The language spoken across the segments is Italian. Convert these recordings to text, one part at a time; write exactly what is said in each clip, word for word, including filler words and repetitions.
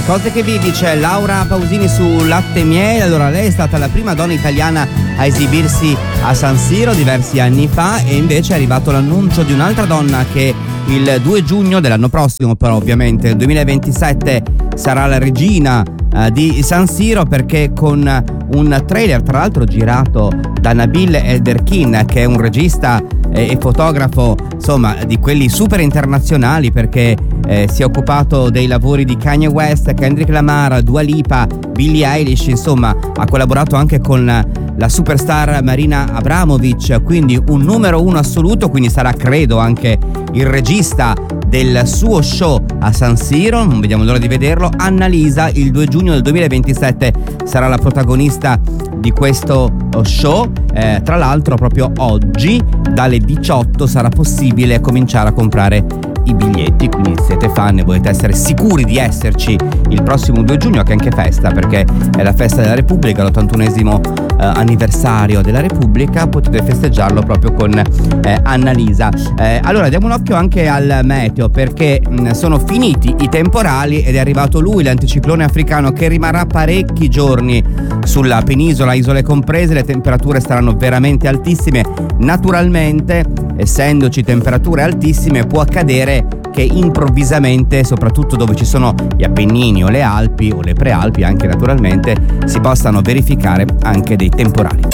Le cose che vedi, c'è Laura Pausini su Latte e Miele. Allora, lei è stata la prima donna italiana a esibirsi a San Siro diversi anni fa, e invece è arrivato l'annuncio di un'altra donna che il due giugno dell'anno prossimo, però ovviamente il duemilaventisette, sarà la regina uh, di San Siro, perché con un trailer tra l'altro girato da Nabil Elderkin, che è un regista e, e fotografo insomma di quelli super internazionali, perché eh, si è occupato dei lavori di Kanye West, Kendrick Lamar, Dua Lipa, Billie Eilish, insomma ha collaborato anche con la superstar Marina Abramovic, quindi un numero uno assoluto, quindi sarà credo anche il regista del suo show a San Siro, non vediamo l'ora di vederlo. Annalisa il due giugno del duemilaventisette sarà la protagonista di questo show, eh, tra l'altro proprio oggi dalle diciotto sarà possibile cominciare a comprare i biglietti, quindi se siete fan e volete essere sicuri di esserci il prossimo due giugno, che è anche festa perché è la festa della Repubblica, l'ottantunesimo eh, anniversario della Repubblica, potete festeggiarlo proprio con eh, Annalisa. Eh, allora diamo un occhio anche al meteo, perché mh, sono finiti i temporali ed è arrivato lui, l'anticiclone africano, che rimarrà parecchi giorni sulla penisola, isole comprese. Le temperature saranno veramente altissime. Naturalmente, essendoci temperature altissime, può accadere che improvvisamente, soprattutto dove ci sono gli Appennini o le Alpi o le Prealpi anche naturalmente, si possano verificare anche dei temporali.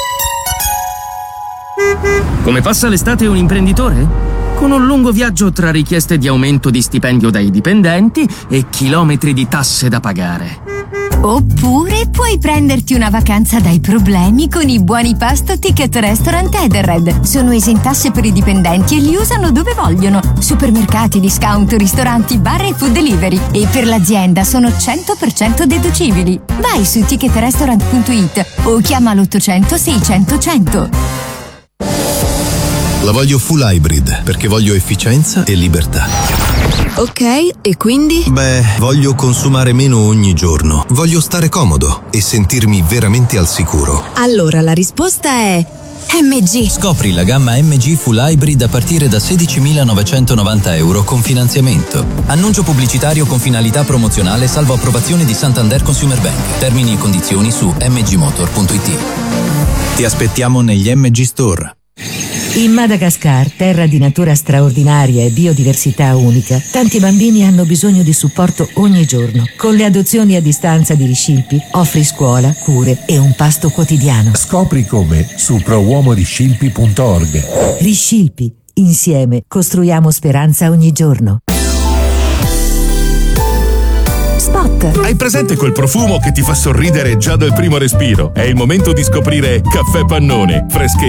Come passa l'estate un imprenditore? Con un lungo viaggio tra richieste di aumento di stipendio dai dipendenti e chilometri di tasse da pagare. Oppure puoi prenderti una vacanza dai problemi con i buoni pasto Ticket Restaurant Edenred. Sono esentasse per i dipendenti e li usano dove vogliono. Supermercati, discount, ristoranti, bar e food delivery. E per l'azienda sono cento per cento deducibili. Vai su ticket restaurant punto it o chiama l'ottocento seicento cento. La voglio full hybrid perché voglio efficienza e libertà. Ok, e quindi? Beh, voglio consumare meno ogni giorno. Voglio stare comodo e sentirmi veramente al sicuro. Allora la risposta è M G. Scopri la gamma M G Full Hybrid a partire da sedicimilanovecentonovanta euro con finanziamento. Annuncio pubblicitario con finalità promozionale salvo approvazione di Santander Consumer Bank. Termini e condizioni su m g motor punto it. Ti aspettiamo negli M G Store. In Madagascar, terra di natura straordinaria e biodiversità unica, tanti bambini hanno bisogno di supporto ogni giorno. Con le adozioni a distanza di Riscilpi offri scuola, cure e un pasto quotidiano. Scopri come su prouomodiscilpi punto org. Riscilpi, insieme costruiamo speranza ogni giorno. Spot. Hai presente quel profumo che ti fa sorridere già dal primo respiro? È il momento di scoprire Caffè Pannone, freschezza